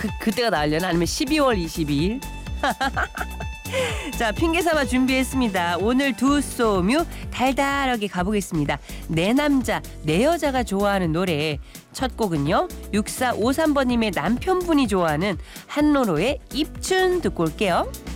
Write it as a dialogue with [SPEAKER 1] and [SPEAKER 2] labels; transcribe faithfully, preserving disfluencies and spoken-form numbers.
[SPEAKER 1] 그, 그때가 나으려나? 아니면 십이월 이십이일? 자, 핑계삼아 준비했습니다. 오늘 두소뮤 달달하게 가보겠습니다. 내 남자 내 여자가 좋아하는 노래. 첫 곡은요 육사오삼번님의 남편분이 좋아하는 한로로의 입춘 듣고 올게요.